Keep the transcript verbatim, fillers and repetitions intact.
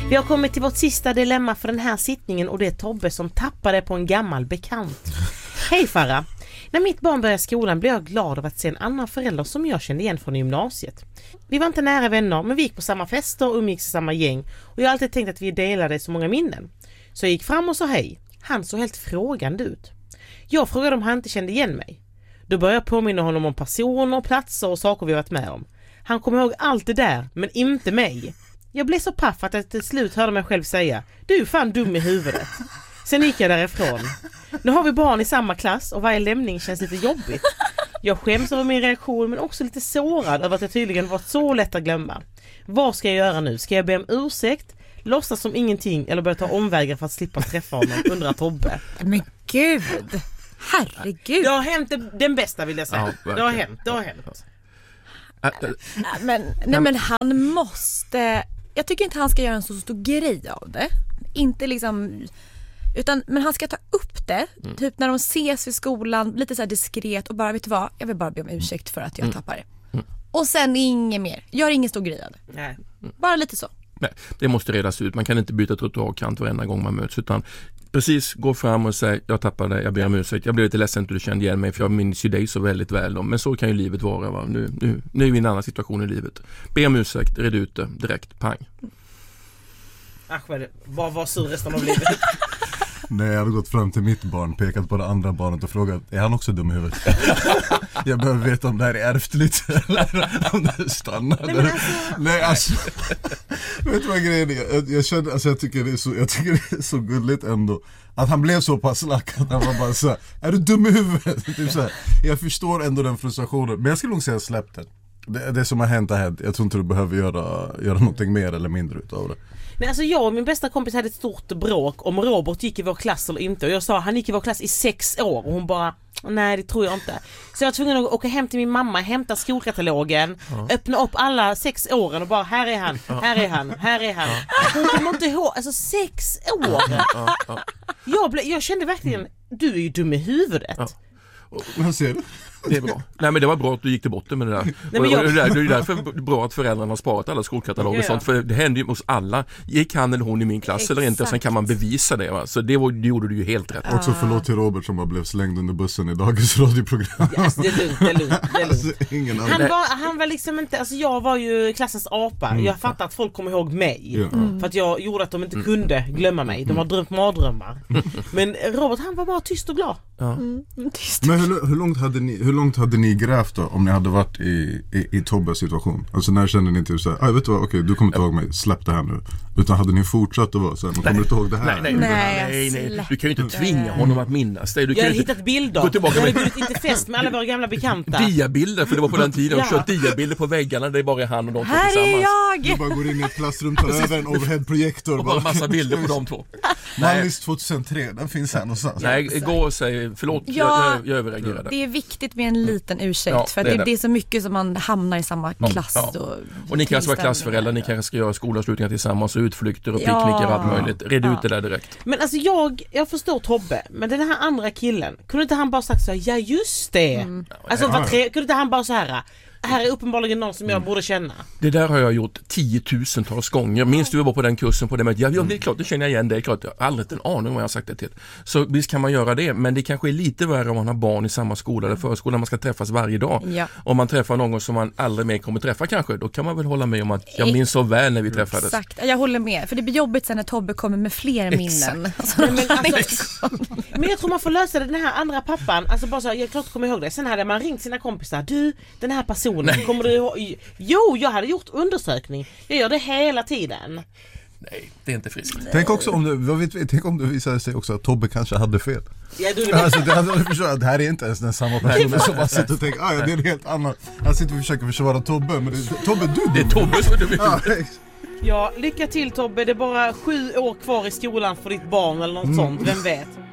Vi har kommit till vårt sista dilemma för den här sittningen och det är Tobbe som tappade på en gammal bekant. Hej Farah! När mitt barn började skolan blev jag glad av att se en annan förälder som jag kände igen från gymnasiet. Vi var inte nära vänner men vi gick på samma fester och umgicks i samma gäng och jag har alltid tänkt att vi delade så många minnen. Så jag gick fram och sa hej. Han såg helt frågande ut. Jag frågade om han inte kände igen mig. Då började jag påminna honom om personer, platser och saker vi varit med om. Han kom ihåg allt det där, men inte mig. Jag blev så paff att jag till slut hörde mig själv säga: du är fan dum i huvudet. Sen gick jag därifrån. Nu har vi barn i samma klass och varje lämning känns lite jobbigt. Jag skäms över min reaktion men också lite sårad över att jag tydligen varit så lätt att glömma. Vad ska jag göra nu? Ska jag be om ursäkt? Låtsas som ingenting eller börja ta omvägar för att slippa träffa honom, undrar Tobbe. Men gud, herregud. Det har hänt den bästa vill jag säga. Ja, det har hänt, det har hänt. Men, nej, men han måste... Jag tycker inte han ska göra en så stor grej av det. Inte liksom... Utan, men han ska ta upp det mm. typ när de ses i skolan lite så här diskret och bara, vet du vad, jag vill bara be om ursäkt för att jag mm. tappar det. Mm. Och sen inget mer. Gör ingen stor grej av det. Nej. Bara lite så. Nej, det måste redas ut. Man kan inte byta trottoarkant varenda gång man möts utan precis gå fram och säga jag tappade, jag ber om ursäkt. Jag blev lite ledsen att du kände igen mig för jag minns ju dig så väldigt väl då. Men så kan ju livet vara. Va? Nu, nu, nu är vi i en annan situation i livet. Be om ursäkt, red ut det direkt, pang. Ahmed, vad var sur resten av livet? Nej, jag hade gått fram till mitt barn, pekat på det andra barnet och frågat, är han också dum i huvudet? Jag behöver veta om det här är ärftligt eller om det stannar. Nej, alltså... Nej, alltså vet du vad grejen är? Jag, jag, kände, alltså, jag, tycker det är så, jag tycker det är så gulligt ändå att han blev så pass lack att han var bara så här, är du dum i huvudet? Typ så här. Jag förstår ändå den frustrationen, men jag skulle nog säga släpp den. Det, det som har hänt har hänt. Jag tror inte du behöver göra, göra någonting mer eller mindre utav det. Nej, alltså jag och min bästa kompis hade ett stort bråk om Robert gick i vår klass eller inte. Och jag sa, han gick i vår klass i sex år. Och hon bara, nej det tror jag inte. Så jag var tvungen att åka hem till min mamma, hämta skolkatalogen, ja. öppna upp alla sex åren och bara, här är han, här är han, här är han. Hon kommer inte ihåg, alltså sex år. Ja, ja. Jag, ble, jag kände verkligen, du är ju dum i huvudet. Ja. Vad ser du? Det är bra. Nej, men det var bra att du gick till botten med det där. Nej, men jag... och det, där det är därför bra att föräldrarna har sparat alla skolkataloger och sånt. För det händer ju hos alla. Gick han eller hon i min klass Exakt. eller inte? Sen kan man bevisa det. Va? Så det, var, det gjorde du ju helt rätt. Ah. Också förlåt till Robert som bara blev slängd under bussen i dagens radioprogram. Yes, det är lugnt, det är lugnt. Det är lugnt. Alltså, ingen han, var, han var liksom inte, alltså jag var ju klassens apa. Mm. Jag fattar att folk kommer ihåg mig. Mm. För att jag gjorde att de inte kunde glömma mig. De har drömt mardrömmar. Men Robert, han var bara tyst och glad. Ja. Mm. Tyst. Men hur, hur långt hade ni, hur långt hade ni grävt då om ni hade varit i, i, i Tobbes situation? Alltså när kände ni till så här, ah, vet du vad, okej, du kommer inte ihåg mig, släpp det här nu. Utan hade ni fortsatt att vara så här, man kommer inte ihåg det här. Nej, nej, nej, nej, nej. Du kan ju inte tvinga honom att minnas det. Du jag har inte hittat bilder. Jag har bjudit inte fest med alla våra gamla bekanta. Diabilder, för det var på den tiden. Och ja. kört diabilder på väggarna, det är bara han och de två här tillsammans. Här är jag! Du bara går in i ett klassrum, tar över en overhead-projektor. Och bara massa bilder på de två. Mallis tjugohundratre, den finns här någonstans. Nej, gå och säg, förlåt, ja, jag, jag överreagerade. Det är viktigt med en liten ursäkt. Ja, för det är, det, det. det är så mycket som man hamnar i samma klass. Ja. Och, och ni kanske vara klassföräldrar, ni kanske ska göra skolavslutningar tillsammans och utflykter och picknickar och allt möjligt. Red ja. ut det där direkt. Men alltså jag, jag förstår Tobbe, men den här andra killen, kunde inte han bara sagt så här, ja just det. Mm. Alltså ja. tre, kunde inte han bara så här, här är uppenbarligen någon som jag borde känna. Det där har jag gjort tiotusentals gånger. Minns du vi var på den kursen på det med? Ja, det är klart, det känner jag igen, det är klart. Jag har aldrig en aning om vad jag har sagt det till. Så visst kan man göra det, men det kanske är lite värre om man har barn i samma skola eller förskola. Man ska träffas varje dag. Ja. Om man träffar någon som man aldrig mer kommer träffa kanske, då kan man väl hålla med om att jag minns så väl när vi träffades. Exakt, jag håller med. För det blir jobbigt sen när Tobbe kommer med fler minnen. Alltså, men, alltså, men jag tror man får lösa det. Den här andra pappan, alltså bara så, jag klart kommer ihåg det. Sen hade man ringt sina kompisar. Du, den här personen, Nej. kommer du ihåg? Jo, jag hade gjort undersökning. Jag gör det hela tiden. Nej, det är inte friskt. Tänk också om du, vad vet, tänk om det visade sig också att Tobbe kanske hade fel. Ja, du alltså, det, alltså, förstår, det här är inte ens den samma person som bara sitter och tänker, ah, ja, det är en helt annan. Han sitter och försöker försvara Tobbe, men det är Tobbe, du Det är Tobbe som är dum. Ja, ja, lycka till Tobbe. Det är bara sju år kvar i skolan för ditt barn eller något mm. sånt, vem vet.